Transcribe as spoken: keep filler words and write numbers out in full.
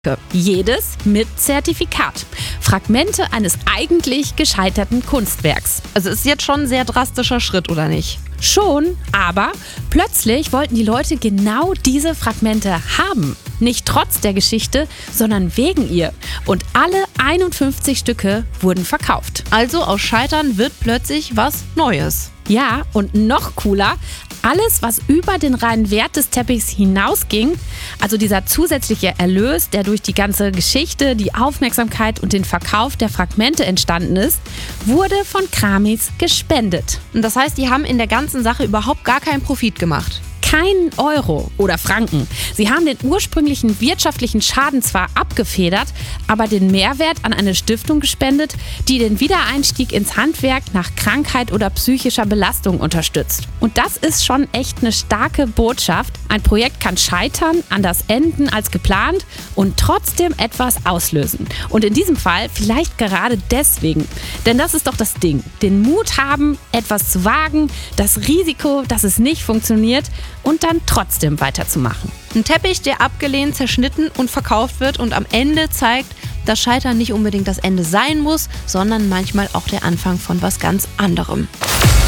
Jedes mit Zertifikat. Fragmente eines eigentlich gescheiterten Kunstwerks. Also ist jetzt schon ein sehr drastischer Schritt, oder nicht? Schon, aber plötzlich wollten die Leute genau diese Fragmente haben. Nicht trotz der Geschichte, sondern wegen ihr. Und alle einundfünfzig Stücke wurden verkauft. Also aus Scheitern wird plötzlich was Neues. Ja, und noch cooler, alles, was über den reinen Wert des Teppichs hinausging, also dieser zusätzliche Erlös, der durch die ganze Geschichte, die Aufmerksamkeit und den Verkauf der Fragmente entstanden ist, wurde von Kramis gespendet. Und das heißt, die haben in der ganzen Sache überhaupt gar keinen Profit gemacht. Keinen Euro oder Franken. Sie haben den ursprünglichen wirtschaftlichen Schaden zwar abgefedert, aber den Mehrwert an eine Stiftung gespendet, die den Wiedereinstieg ins Handwerk nach Krankheit oder psychischer Belastung unterstützt. Und das ist schon echt eine starke Botschaft. Ein Projekt kann scheitern, anders enden als geplant und trotzdem etwas auslösen. Und in diesem Fall vielleicht gerade deswegen. Denn das ist doch das Ding. Den Mut haben, etwas zu wagen, das Risiko, dass es nicht funktioniert, und dann trotzdem weiterzumachen. Ein Teppich, der abgelehnt, zerschnitten und verkauft wird und am Ende zeigt, dass Scheitern nicht unbedingt das Ende sein muss, sondern manchmal auch der Anfang von was ganz anderem.